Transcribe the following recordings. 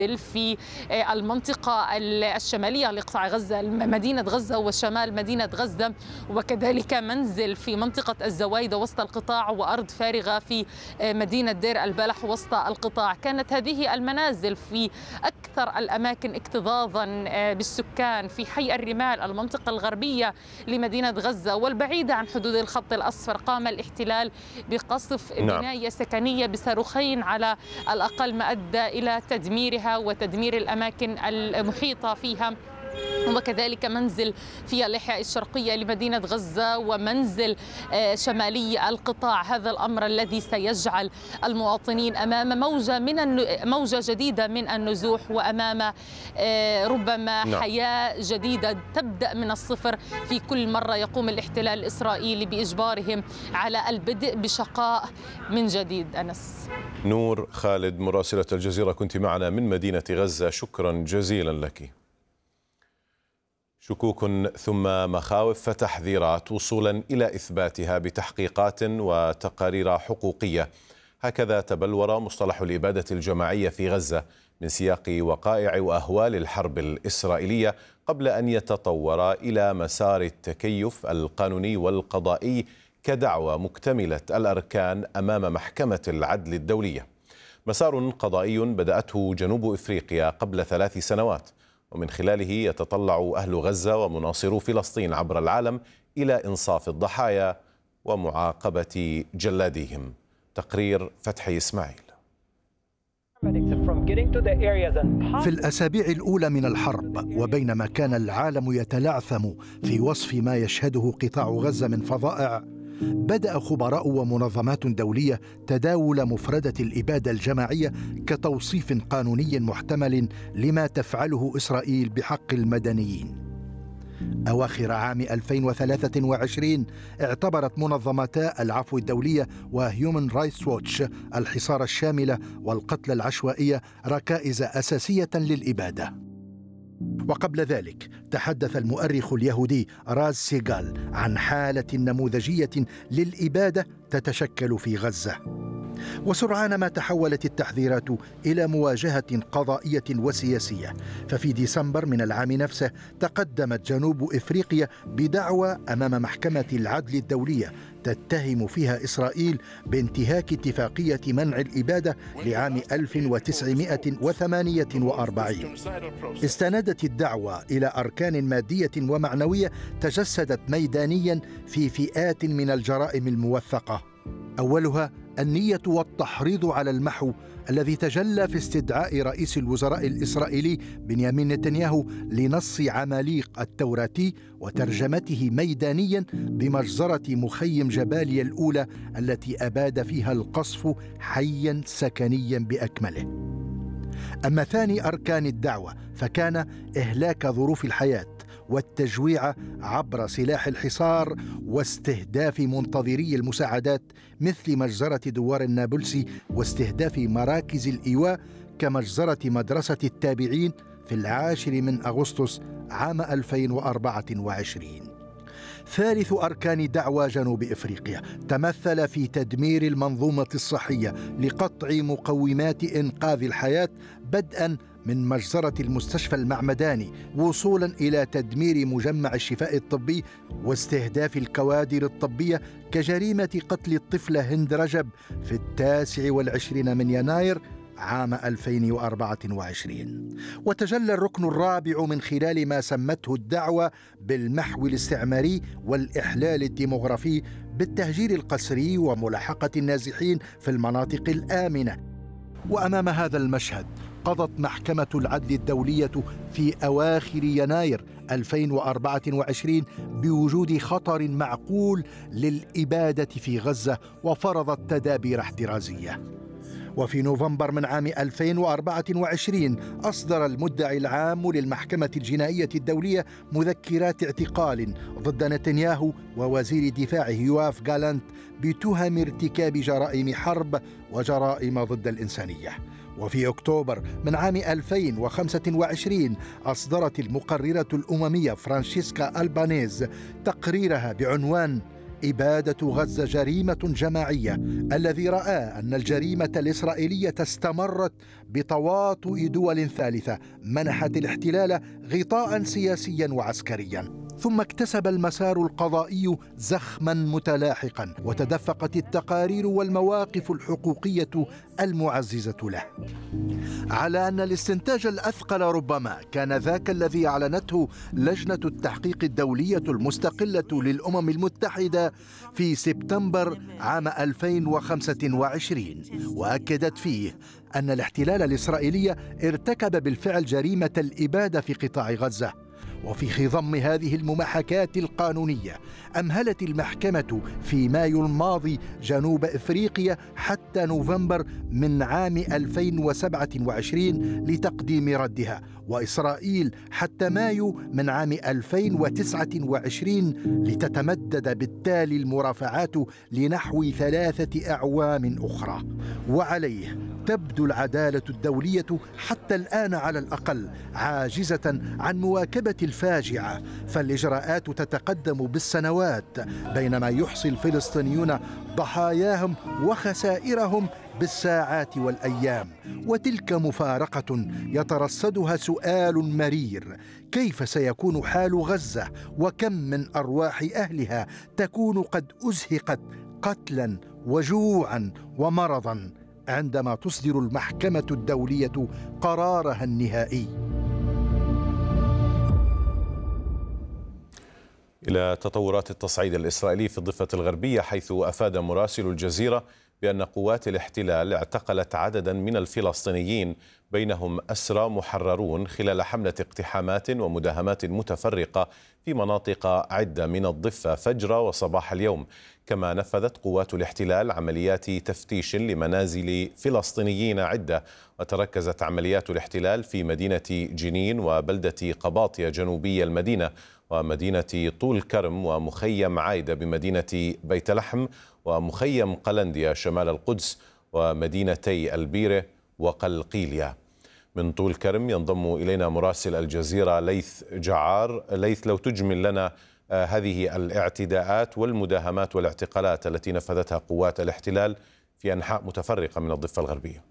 في المنطقة الشمالية لقطاع غزة، مدينة غزة وشمال مدينة غزة، وكذلك منزل في منطقة الزوايدة وسط القطاع، وأرض فارغة في مدينة دير البلح وسط القطاع. كانت هذه المنازل في أكثر الأماكن اكتظاظا بالسكان في حي الرمال، المنطقة الغربية لمدينة غزة والبعيدة عن حدود الخط الأصفر. قام الاحتلال بقصف بناية سكنية بصاروخين على الأقل، ما أدى إلى تدميرها وتدمير الأماكن المحيطة فيها، وكذلك منزل في الأحياء الشرقية لمدينة غزة ومنزل شمالي القطاع. هذا الأمر الذي سيجعل المواطنين أمام موجة جديدة من النزوح، وأمام ربما حياة جديدة تبدأ من الصفر في كل مرة يقوم الاحتلال الإسرائيلي بإجبارهم على البدء بشقاء من جديد. أنس. نور خالد مراسلة الجزيرة كنت معنا من مدينة غزة، شكرا جزيلا لك. شكوك ثم مخاوف فتحذيرات وصولا إلى إثباتها بتحقيقات وتقارير حقوقية، هكذا تبلور مصطلح الإبادة الجماعية في غزة من سياق وقائع وأهوال الحرب الإسرائيلية قبل أن يتطور إلى مسار التكيف القانوني والقضائي كدعوى مكتملة الأركان أمام محكمة العدل الدولية. مسار قضائي بدأته جنوب إفريقيا قبل 3 سنوات، ومن خلاله يتطلع أهل غزة ومناصرو فلسطين عبر العالم إلى إنصاف الضحايا ومعاقبة جلاديهم. تقرير فتحي إسماعيل. في الأسابيع الأولى من الحرب، وبينما كان العالم يتلعثم في وصف ما يشهده قطاع غزة من فظائع، بدأ خبراء ومنظمات دولية تداول مفردة الإبادة الجماعية كتوصيف قانوني محتمل لما تفعله إسرائيل بحق المدنيين. أواخر عام 2023 اعتبرت منظمتا العفو الدولية وهيومن رايتس ووتش الحصار الشامل والقتل العشوائية ركائز أساسية للإبادة. وقبل ذلك تحدث المؤرخ اليهودي راز سيغال عن حالة نموذجية للإبادة تتشكل في غزة. وسرعان ما تحولت التحذيرات إلى مواجهة قضائية وسياسية، ففي ديسمبر من العام نفسه تقدمت جنوب إفريقيا بدعوى أمام محكمة العدل الدولية تتهم فيها إسرائيل بانتهاك اتفاقية منع الإبادة لعام 1948. استندت الدعوى إلى أركان مادية ومعنوية تجسدت ميدانيا في فئات من الجرائم الموثقة، أولها النية والتحريض على المحو الذي تجلى في استدعاء رئيس الوزراء الإسرائيلي بنيامين نتنياهو لنص عماليق التوراتي وترجمته ميدانيا بمجزرة مخيم جباليا الأولى التي أباد فيها القصف حيا سكنيا بأكمله. أما ثاني أركان الدعوة فكان إهلاك ظروف الحياة والتجويع عبر سلاح الحصار واستهداف منتظري المساعدات مثل مجزرة دوار النابلسي واستهداف مراكز الإيواء كمجزرة مدرسة التابعين في 10 أغسطس عام 2024. ثالث أركان دعوى جنوب إفريقيا تمثل في تدمير المنظومة الصحية لقطع مقومات إنقاذ الحياة، بدءا من مجزرة المستشفى المعمداني وصولا إلى تدمير مجمع الشفاء الطبي واستهداف الكوادر الطبية كجريمة قتل الطفلة هند رجب في 29 من يناير عام 2024. وتجلى الركن الرابع من خلال ما سمته الدعوة بالمحو الاستعماري والإحلال الديمغرافي بالتهجير القسري وملاحقة النازحين في المناطق الآمنة. وأمام هذا المشهد قضت محكمة العدل الدولية في أواخر يناير 2024 بوجود خطر معقول للإبادة في غزة وفرضت تدابير احترازية. وفي نوفمبر من عام 2024 أصدر المدعي العام للمحكمة الجنائية الدولية مذكرات اعتقال ضد نتنياهو ووزير دفاعه يواف جالانت بتهم ارتكاب جرائم حرب وجرائم ضد الإنسانية. وفي أكتوبر من عام 2025 أصدرت المقررة الأممية فرانشيسكا ألبانيز تقريرها بعنوان إبادة غزة جريمة جماعية. الذي رأى أن الجريمة الإسرائيلية استمرت بتواطؤ دول ثالثة منحت الاحتلال غطاء سياسيا وعسكريا، ثم اكتسب المسار القضائي زخما متلاحقا، وتدفقت التقارير والمواقف الحقوقية المعززة له. على أن الاستنتاج الأثقل ربما كان ذاك الذي أعلنته لجنة التحقيق الدولية المستقلة للأمم المتحدة في سبتمبر عام 2025، وأكدت فيه أن الاحتلال الإسرائيلي ارتكب بالفعل جريمة الإبادة في قطاع غزة. وفي خضم هذه المماحكات القانونية أمهلت المحكمة في مايو الماضي جنوب إفريقيا حتى نوفمبر من عام 2027 لتقديم ردها، وإسرائيل حتى مايو من عام 2029 لتتمدد بالتالي المرافعات لنحو 3 أعوام أخرى. وعليه تبدو العدالة الدولية حتى الآن على الأقل عاجزة عن مواكبة الفاجعة، فالإجراءات تتقدم بالسنوات بينما يحصي الفلسطينيون ضحاياهم وخسائرهم بالساعات والأيام. وتلك مفارقة يترصدها سؤال مرير: كيف سيكون حال غزة، وكم من أرواح أهلها تكون قد أزهقت قتلا وجوعا ومرضا عندما تصدر المحكمة الدولية قرارها النهائي؟ إلى تطورات التصعيد الإسرائيلي في الضفة الغربية، حيث أفاد مراسل الجزيرة بأن قوات الاحتلال اعتقلت عددا من الفلسطينيين بينهم أسرى محررون خلال حملة اقتحامات ومداهمات متفرقة في مناطق عدة من الضفة فجر وصباح اليوم. كما نفذت قوات الاحتلال عمليات تفتيش لمنازل فلسطينيين عدة، وتركزت عمليات الاحتلال في مدينة جنين وبلدة قباطية جنوبي المدينة ومدينة طول كرم ومخيم عايدة بمدينة بيت لحم ومخيم قلنديا شمال القدس ومدينتي البيرة وقلقيلية. من طول كرم ينضم إلينا مراسل الجزيرة ليث جعار. ليث، لو تجمل لنا هذه الاعتداءات والمداهمات والاعتقالات التي نفذتها قوات الاحتلال في أنحاء متفرقة من الضفة الغربية.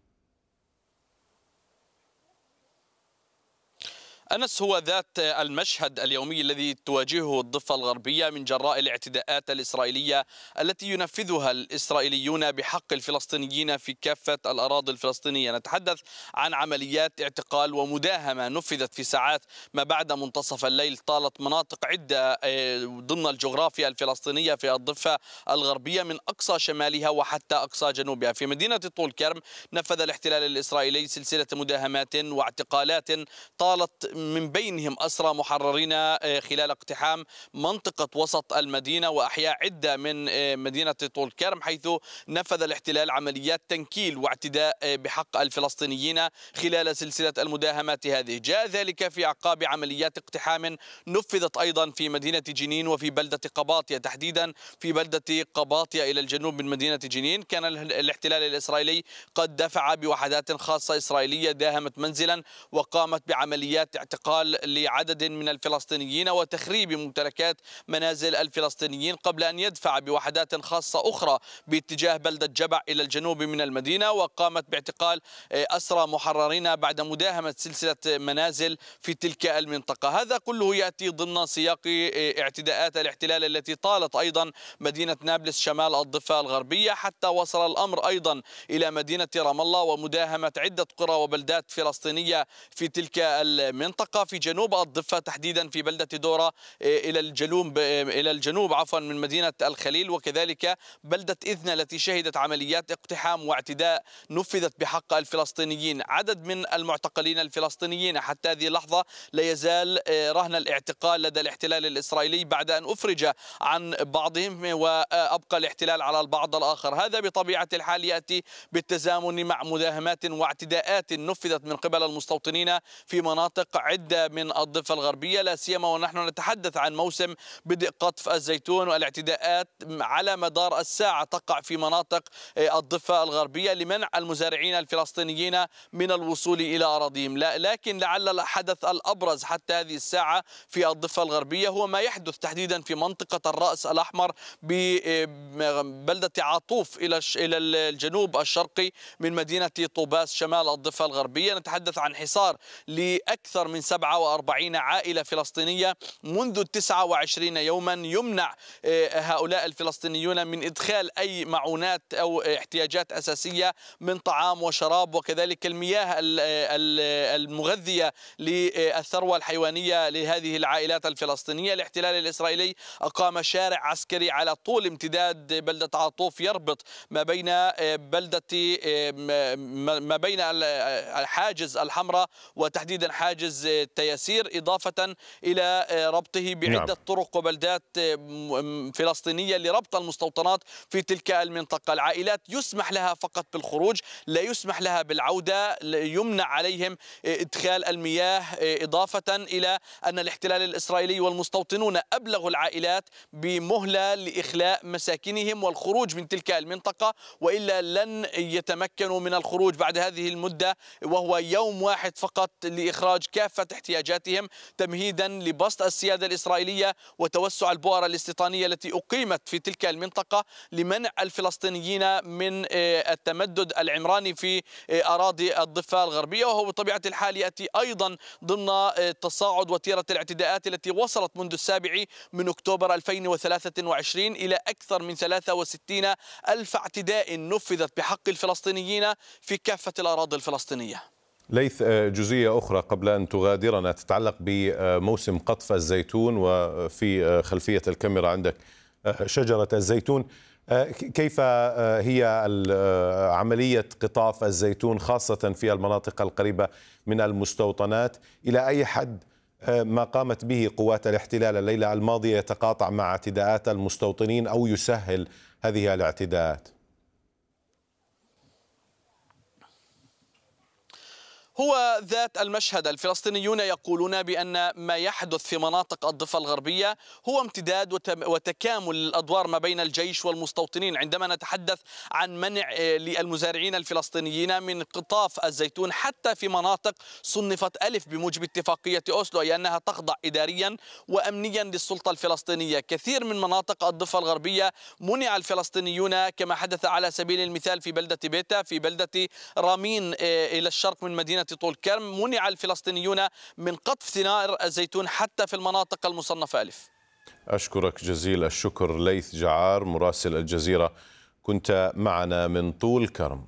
أنس، هو ذات المشهد اليومي الذي تواجهه الضفة الغربية من جراء الاعتداءات الإسرائيلية التي ينفذها الإسرائيليون بحق الفلسطينيين في كافة الأراضي الفلسطينية. نتحدث عن عمليات اعتقال ومداهمة نفذت في ساعات ما بعد منتصف الليل، طالت مناطق عدة ضمن الجغرافيا الفلسطينية في الضفة الغربية من أقصى شمالها وحتى أقصى جنوبها. في مدينة طول كرم نفذ الاحتلال الإسرائيلي سلسلة مداهمات واعتقالات طالت من بينهم أسرى محررين خلال اقتحام منطقة وسط المدينة وأحياء عدة من مدينة طول كرم، حيث نفذ الاحتلال عمليات تنكيل واعتداء بحق الفلسطينيين خلال سلسلة المداهمات هذه. جاء ذلك في أعقاب عمليات اقتحام نفذت أيضا في مدينة جنين وفي بلدة قباطية، تحديدا في بلدة قباطية إلى الجنوب من مدينة جنين. كان الاحتلال الإسرائيلي قد دفع بوحدات خاصة إسرائيلية داهمت منزلا وقامت بعمليات اعتقال لعدد من الفلسطينيين وتخريب ممتلكات منازل الفلسطينيين، قبل أن يدفع بوحدات خاصة أخرى باتجاه بلدة جبع إلى الجنوب من المدينة، وقامت باعتقال أسرى محررين بعد مداهمة سلسلة منازل في تلك المنطقة. هذا كله يأتي ضمن سياق اعتداءات الاحتلال التي طالت أيضا مدينة نابلس شمال الضفة الغربية، حتى وصل الأمر أيضا إلى مدينة رام الله ومداهمة عدة قرى وبلدات فلسطينية في تلك المنطقة في جنوب الضفة، تحديدا في بلدة دورة إلى الجنوب من مدينة الخليل، وكذلك بلدة إذنة التي شهدت عمليات اقتحام واعتداء نفذت بحق الفلسطينيين. عدد من المعتقلين الفلسطينيين حتى هذه اللحظة لا يزال رهن الاعتقال لدى الاحتلال الإسرائيلي بعد أن أفرج عن بعضهم وأبقى الاحتلال على البعض الآخر. هذا بطبيعة الحال يأتي بالتزامن مع مداهمات واعتداءات نفذت من قبل المستوطنين في مناطق عدة من الضفة الغربية، لا سيما ونحن نتحدث عن موسم بدء قطف الزيتون، والاعتداءات على مدار الساعة تقع في مناطق الضفة الغربية لمنع المزارعين الفلسطينيين من الوصول إلى أراضيهم. لكن لعل الحدث الأبرز حتى هذه الساعة في الضفة الغربية هو ما يحدث تحديدا في منطقة الرأس الأحمر ببلدة عاطوف إلى الجنوب الشرقي من مدينة طوباس شمال الضفة الغربية. نتحدث عن حصار لأكثر من 47 عائلة فلسطينية منذ 29 يوما، يمنع هؤلاء الفلسطينيون من إدخال أي معونات أو احتياجات أساسية من طعام وشراب، وكذلك المياه المغذية للثروة الحيوانية لهذه العائلات الفلسطينية. الاحتلال الإسرائيلي أقام شارع عسكري على طول امتداد بلدة عاطوف يربط ما بين حاجز الحمراء وتحديدا حاجز تياسير، إضافة إلى ربطه بعدة طرق وبلدات فلسطينية لربط المستوطنات في تلك المنطقة. العائلات يسمح لها فقط بالخروج، لا يسمح لها بالعودة، يمنع عليهم إدخال المياه، إضافة إلى أن الاحتلال الإسرائيلي والمستوطنون أبلغوا العائلات بمهلة لإخلاء مساكنهم والخروج من تلك المنطقة، وإلا لن يتمكنوا من الخروج بعد هذه المدة، وهو يوم واحد فقط لإخراج كافة احتياجاتهم تمهيدا لبسط السيادة الإسرائيلية وتوسع البؤر الاستيطانية التي أقيمت في تلك المنطقة لمنع الفلسطينيين من التمدد العمراني في أراضي الضفة الغربية، وهو بطبيعة الحال يأتي أيضا ضمن تصاعد وتيرة الاعتداءات التي وصلت منذ 7 أكتوبر 2023 إلى أكثر من 63 ألف اعتداء نفذت بحق الفلسطينيين في كافة الأراضي الفلسطينية. ليث، جزئية أخرى قبل أن تغادرنا تتعلق بموسم قطف الزيتون، وفي خلفية الكاميرا عندك شجرة الزيتون. كيف هي عملية قطاف الزيتون خاصة في المناطق القريبة من المستوطنات؟ إلى أي حد ما قامت به قوات الاحتلال الليلة الماضية يتقاطع مع اعتداءات المستوطنين أو يسهل هذه الاعتداءات؟ هو ذات المشهد. الفلسطينيون يقولون بأن ما يحدث في مناطق الضفة الغربية هو امتداد وتكامل الأدوار ما بين الجيش والمستوطنين. عندما نتحدث عن منع للمزارعين الفلسطينيين من قطاف الزيتون حتى في مناطق صنفت ألف بموجب اتفاقية أوسلو، أي أنها تخضع إداريا وأمنيا للسلطة الفلسطينية، كثير من مناطق الضفة الغربية منع الفلسطينيون كما حدث على سبيل المثال في بلدة بيتا، في بلدة رامين إلى الشرق من مدينة طول كرم، منع الفلسطينيون من قطف ثمار الزيتون حتى في المناطق المصنفة ألف. أشكرك جزيل الشكر ليث جعار مراسل الجزيرة، كنت معنا من طول كرم.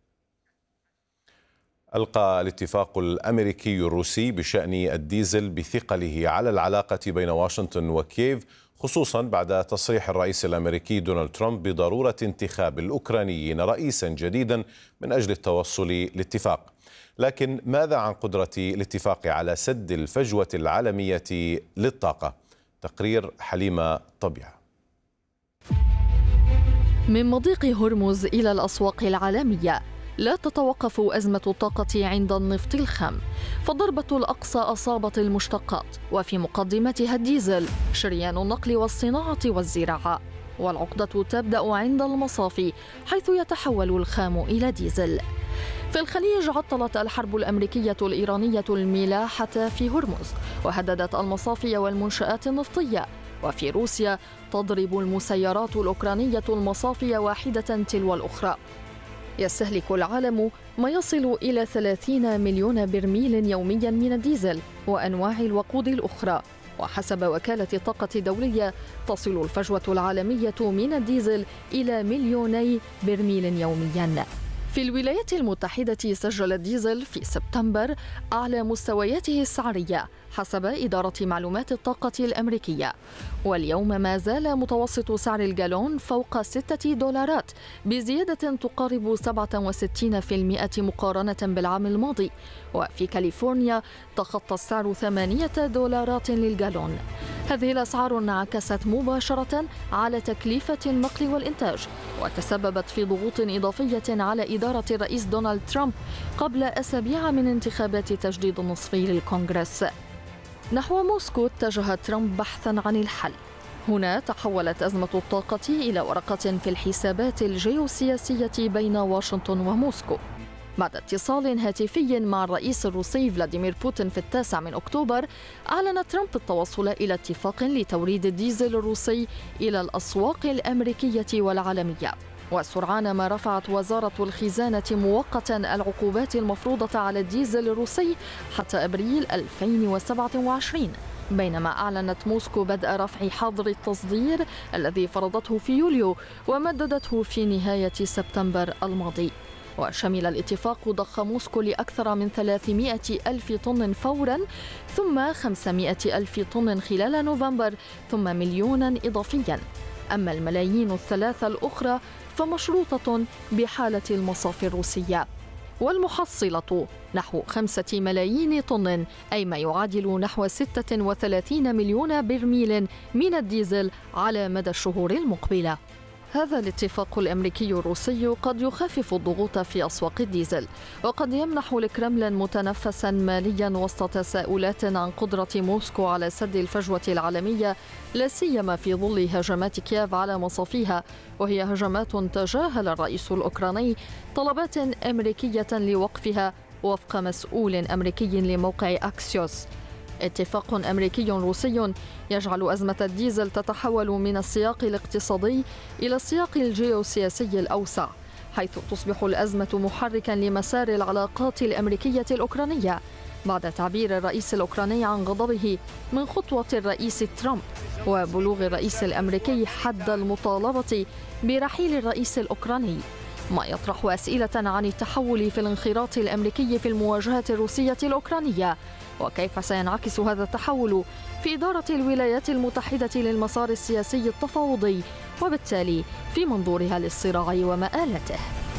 ألقى الاتفاق الأمريكي الروسي بشأن الديزل بثقله على العلاقة بين واشنطن وكييف، خصوصا بعد تصريح الرئيس الأمريكي دونالد ترامب بضرورة انتخاب الأوكرانيين رئيسا جديدا من أجل التوصل لاتفاق. لكن ماذا عن قدرة الاتفاق على سد الفجوة العالمية للطاقة؟ تقرير حليمة طبيعة. من مضيق هرمز إلى الأسواق العالمية لا تتوقف أزمة الطاقة عند النفط الخام، فالضربة الأقصى أصابت المشتقات وفي مقدمتها الديزل، شريان النقل والصناعة والزراعة، والعقدة تبدأ عند المصافي حيث يتحول الخام إلى ديزل. في الخليج عطلت الحرب الأمريكية الإيرانية الملاحة في هرمز وهددت المصافي والمنشآت النفطية، وفي روسيا تضرب المسيرات الأوكرانية المصافي واحدة تلو الأخرى. يستهلك العالم ما يصل إلى 30 مليون برميل يوميا من الديزل وأنواع الوقود الأخرى، وحسب وكالة الطاقة الدولية تصل الفجوة العالمية من الديزل إلى 2 برميل يوميا. في الولايات المتحدة سجل الديزل في سبتمبر أعلى مستوياته السعرية حسب إدارة معلومات الطاقة الأمريكية، واليوم ما زال متوسط سعر الجالون فوق $6 بزيادة تقارب 67% مقارنة بالعام الماضي، وفي كاليفورنيا تخطى السعر $8 للجالون. هذه الأسعار انعكست مباشرة على تكلفة النقل والإنتاج، وتسببت في ضغوط إضافية على إدارة الرئيس دونالد ترامب قبل أسابيع من انتخابات تجديد النصفي للكونغرس. نحو موسكو اتجه ترامب بحثا عن الحل. هنا تحولت أزمة الطاقة إلى ورقة في الحسابات الجيوسياسية بين واشنطن وموسكو. بعد اتصال هاتفي مع الرئيس الروسي فلاديمير بوتين في 9 أكتوبر، أعلن ترامب التوصل إلى اتفاق لتوريد الديزل الروسي إلى الأسواق الأمريكية والعالمية. وسرعان ما رفعت وزارة الخزانة مؤقتا العقوبات المفروضة على الديزل الروسي حتى أبريل 2027، بينما أعلنت موسكو بدء رفع حظر التصدير الذي فرضته في يوليو ومددته في نهاية سبتمبر الماضي. وشمل الاتفاق ضخ موسكو لأكثر من 300 ألف طن فورا، ثم 500 ألف طن خلال نوفمبر، ثم 1,000,000 إضافيا. أما الملايين الثلاثة الأخرى فمشروطة بحالة المصافي الروسية، والمحصلة نحو 5 ملايين طن، أي ما يعادل نحو 36 مليون برميل من الديزل على مدى الشهور المقبلة. هذا الاتفاق الأمريكي الروسي قد يخفف الضغوط في أسواق الديزل، وقد يمنح الكرملين متنفسا ماليا وسط تساؤلات عن قدرة موسكو على سد الفجوة العالمية، لا سيما في ظل هجمات كييف على مصافيها، وهي هجمات تجاهل الرئيس الأوكراني طلبات أمريكية لوقفها وفق مسؤول أمريكي لموقع أكسيوس. اتفاق أمريكي روسي يجعل أزمة الديزل تتحول من السياق الاقتصادي إلى السياق الجيوسياسي الأوسع، حيث تصبح الأزمة محركا لمسار العلاقات الأمريكية الأوكرانية، بعد تعبير الرئيس الأوكراني عن غضبه من خطوة الرئيس ترامب وبلوغ الرئيس الأمريكي حد المطالبة برحيل الرئيس الأوكراني، ما يطرح أسئلة عن التحول في الانخراط الأمريكي في المواجهة الروسية الأوكرانية، وكيف سينعكس هذا التحول في إدارة الولايات المتحدة للمسار السياسي التفاوضي، وبالتالي في منظورها للصراع ومآلاته.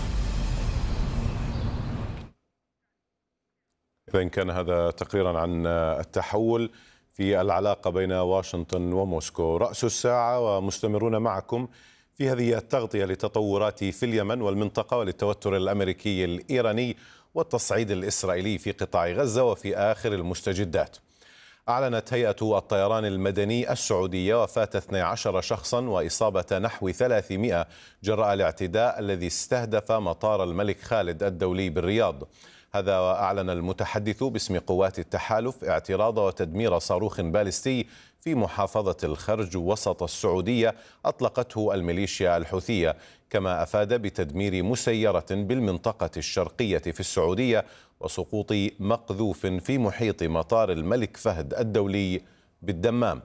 إذن كان هذا تقريرا عن التحول في العلاقة بين واشنطن وموسكو. رأس الساعة ومستمرون معكم في هذه التغطية لتطورات في اليمن والمنطقة وللتوتر الأمريكي الإيراني والتصعيد الإسرائيلي في قطاع غزة وفي آخر المستجدات. أعلنت هيئة الطيران المدني السعودية وفاة 12 شخصا وإصابة نحو 300 جراء الاعتداء الذي استهدف مطار الملك خالد الدولي بالرياض. هذا وأعلن المتحدث باسم قوات التحالف اعتراض وتدمير صاروخ باليستي في محافظة الخرج وسط السعودية أطلقته الميليشيا الحوثية، كما أفاد بتدمير مسيرة بالمنطقة الشرقية في السعودية وسقوط مقذوف في محيط مطار الملك فهد الدولي بالدمام.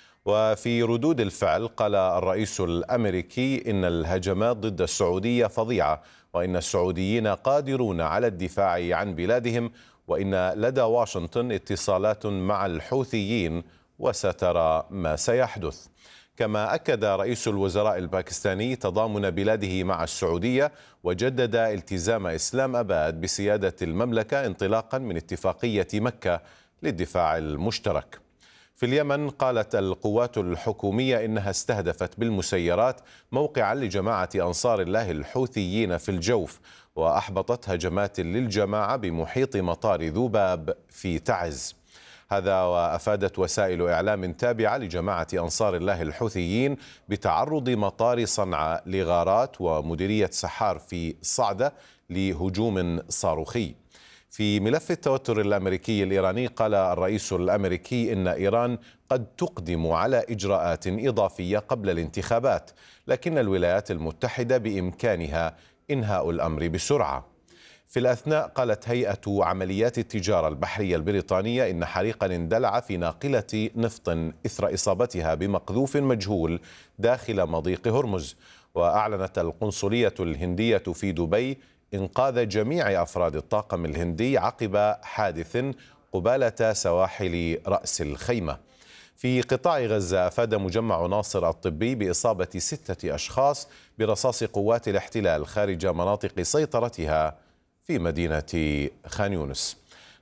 وفي ردود الفعل قال الرئيس الأمريكي إن الهجمات ضد السعودية فظيعة، وإن السعوديين قادرون على الدفاع عن بلادهم، وإن لدى واشنطن اتصالات مع الحوثيين وسترى ما سيحدث. كما أكد رئيس الوزراء الباكستاني تضامن بلاده مع السعودية، وجدد التزام إسلام أباد بسيادة المملكة انطلاقا من اتفاقية مكة للدفاع المشترك. في اليمن قالت القوات الحكومية إنها استهدفت بالمسيرات موقعا لجماعة أنصار الله الحوثيين في الجوف، وأحبطت هجمات للجماعة بمحيط مطار ذوباب في تعز. هذا وأفادت وسائل إعلام تابعة لجماعة أنصار الله الحوثيين بتعرض مطار صنعاء لغارات ومديرية سحار في صعدة لهجوم صاروخي. في ملف التوتر الأمريكي الإيراني قال الرئيس الأمريكي إن إيران قد تقدم على إجراءات إضافية قبل الانتخابات، لكن الولايات المتحدة بإمكانها إنهاء الأمر بسرعة. في الأثناء قالت هيئة عمليات التجارة البحرية البريطانية إن حريقا اندلع في ناقلة نفط إثر إصابتها بمقذوف مجهول داخل مضيق هرمز. وأعلنت القنصلية الهندية في دبي إنقاذ جميع أفراد الطاقم الهندي عقب حادث قبالة سواحل رأس الخيمة. في قطاع غزة أفاد مجمع ناصر الطبي بإصابة 6 أشخاص برصاص قوات الاحتلال خارج مناطق سيطرتها في مدينة خان يونس.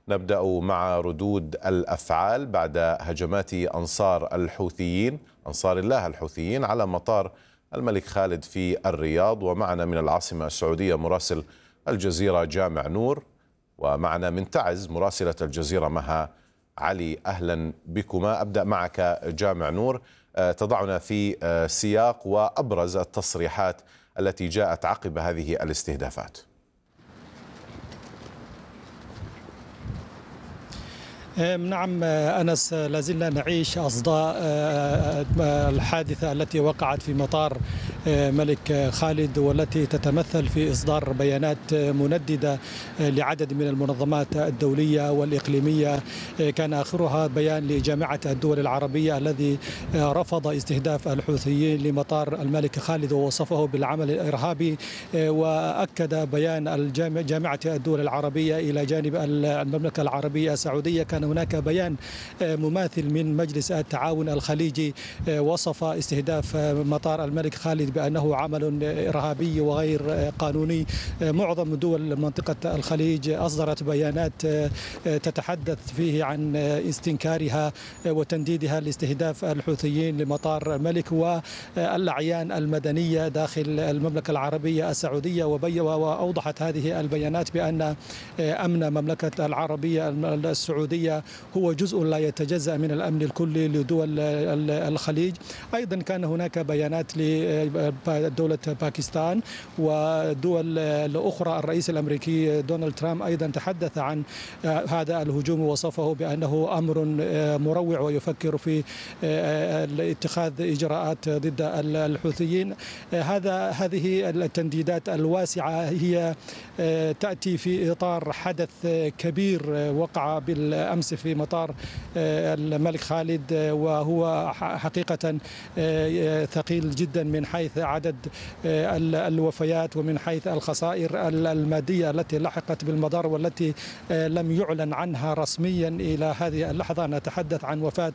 نبدأ مع ردود الأفعال بعد هجمات أنصار الله الحوثيين على مطار الملك خالد في الرياض. ومعنا من العاصمة السعودية مراسل الجزيرة جامع نور، ومعنا من تعز مراسلة الجزيرة مها علي. أهلا بكما. أبدأ معك جامع نور، تضعنا في سياق وأبرز التصريحات التي جاءت عقب هذه الاستهدافات. نعم أنس، لازلنا نعيش أصداء الحادثة التي وقعت في مطار ملك خالد، والتي تتمثل في إصدار بيانات منددة لعدد من المنظمات الدولية والإقليمية. كان آخرها بيان لجامعة الدول العربية الذي رفض استهداف الحوثيين لمطار الملك خالد ووصفه بالعمل الإرهابي. وأكد بيان جامعة الدول العربية إلى جانب المملكة العربية السعودية كان هناك بيان مماثل من مجلس التعاون الخليجي وصف استهداف مطار الملك خالد بأنه عمل إرهابي وغير قانوني. معظم دول منطقة الخليج أصدرت بيانات تتحدث فيه عن استنكارها وتنديدها لاستهداف الحوثيين لمطار الملك والأعيان المدنية داخل المملكة العربية السعودية. وأوضحت هذه البيانات بأن أمن المملكة العربية السعودية هو جزء لا يتجزأ من الأمن الكلي لدول الخليج. أيضا كان هناك بيانات لدولة باكستان ودول الأخرى. الرئيس الأمريكي دونالد ترامب أيضا تحدث عن هذا الهجوم ووصفه بأنه أمر مروع ويفكر في اتخاذ إجراءات ضد الحوثيين. هذه التنديدات الواسعة هي تأتي في إطار حدث كبير وقع بالأمس في مطار الملك خالد، وهو حقيقة ثقيل جدا من حيث عدد الوفيات ومن حيث الخسائر المادية التي لحقت بالمدار، والتي لم يعلن عنها رسميا إلى هذه اللحظة. نتحدث عن وفاة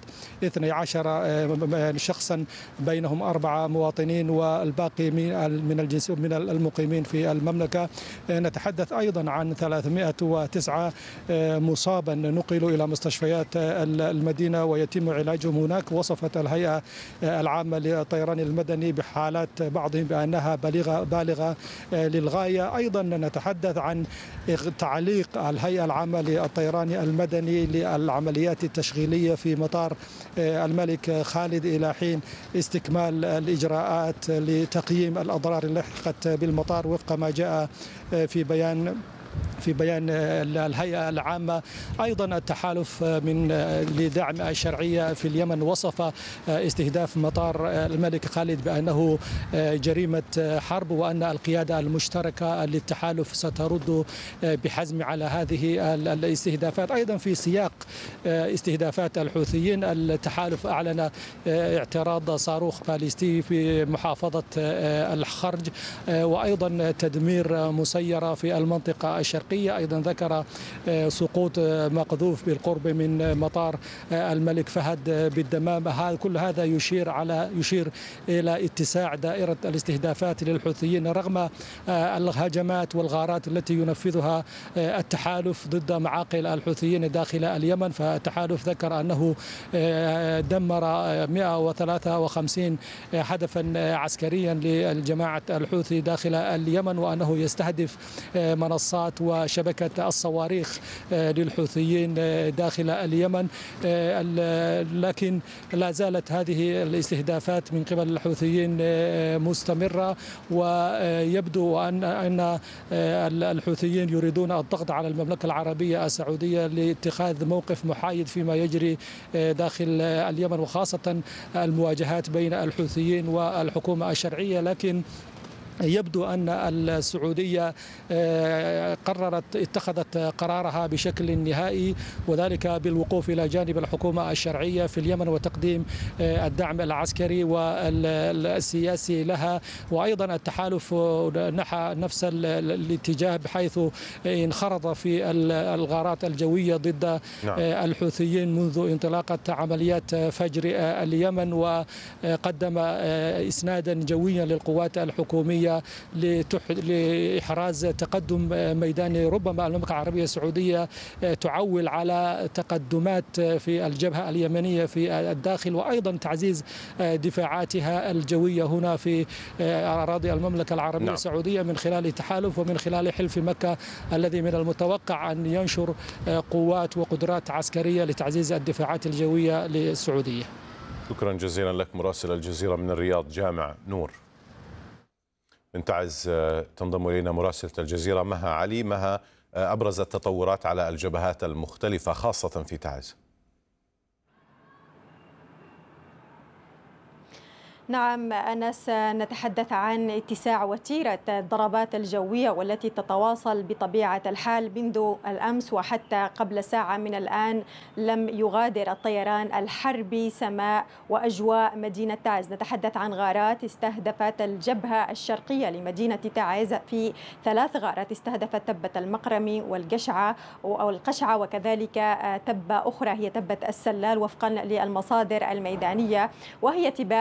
12 شخصا، بينهم 4 مواطنين والباقي من الجنس من المقيمين في المملكة. نتحدث أيضا عن 309 مصابا نقلوا إلى مستشفيات المدينة ويتم علاجهم هناك. وصفت الهيئة العامة للطيران المدني بحالات بعضهم بأنها بالغة للغاية. أيضا نتحدث عن تعليق الهيئة العامة للطيران المدني للعمليات التشغيلية في مطار الملك خالد إلى حين استكمال الإجراءات لتقييم الأضرار اللي لحقت بالمطار وفق ما جاء في بيان الهيئة العامة. أيضا التحالف لدعم الشرعية في اليمن وصف استهداف مطار الملك خالد بأنه جريمة حرب، وأن القيادة المشتركة للتحالف سترد بحزم على هذه الاستهدافات. أيضا في سياق استهدافات الحوثيين، التحالف أعلن اعتراض صاروخ باليستي في محافظة الخرج، وأيضا تدمير مسيرة في المنطقة الشرقية. أيضا ذكر سقوط مقذوف بالقرب من مطار الملك فهد بالدمام. كل هذا يشير إلى اتساع دائرة الاستهدافات للحوثيين رغم الهجمات والغارات التي ينفذها التحالف ضد معاقل الحوثيين داخل اليمن. فالتحالف ذكر أنه دمر 153 هدفا عسكريا للجماعة الحوثي داخل اليمن، وأنه يستهدف منصات وشبكة الصواريخ للحوثيين داخل اليمن. لكن لا زالت هذه الاستهدافات من قبل الحوثيين مستمرة، ويبدو أن الحوثيين يريدون الضغط على المملكة العربية السعودية لاتخاذ موقف محايد فيما يجري داخل اليمن، وخاصة المواجهات بين الحوثيين والحكومة الشرعية. لكن يبدو أن السعودية اتخذت قرارها بشكل نهائي، وذلك بالوقوف إلى جانب الحكومة الشرعية في اليمن وتقديم الدعم العسكري والسياسي لها. وأيضا التحالف نحى نفس الاتجاه بحيث انخرط في الغارات الجوية ضد الحوثيين منذ انطلاقة عمليات فجر اليمن، وقدم إسنادا جويا للقوات الحكومية العربية لإحراز تقدم ميداني. ربما المملكة العربية السعودية تعول على تقدمات في الجبهة اليمنية في الداخل، وأيضا تعزيز دفاعاتها الجوية هنا في أراضي المملكة العربية السعودية من خلال تحالف ومن خلال حلف مكة الذي من المتوقع أن ينشر قوات وقدرات عسكرية لتعزيز الدفاعات الجوية للسعودية. شكرا جزيلا لك مراسل الجزيرة من الرياض جامع نور. من تعز تنضم إلينا مراسلة الجزيرة مها علي. مها، أبرز التطورات على الجبهات المختلفة خاصة في تعز. نعم أنس، نتحدث عن اتساع وتيرة الضربات الجوية والتي تتواصل بطبيعة الحال منذ الأمس، وحتى قبل ساعة من الآن لم يغادر الطيران الحربي سماء وأجواء مدينة تعز. نتحدث عن غارات استهدفت الجبهة الشرقية لمدينة تعز، في 3 غارات استهدفت تبة المقرمي والقشعة وكذلك تبة أخرى هي تبة السلال وفقا للمصادر الميدانية، وهي